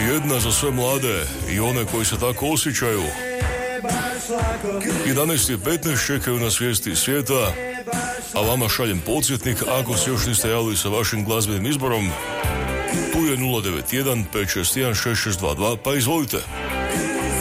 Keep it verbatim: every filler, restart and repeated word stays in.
Jedna za sve mlade i one koji se tako osjećaju. jedanaest i petnaest čekaju na svijesti svijeta, a vama šaljem podsjetnik ako se još niste javili sa vašim glazbenim izborom. Tu je nula devet jedan pet šest jedan šest šest dva dva, pa izvolite.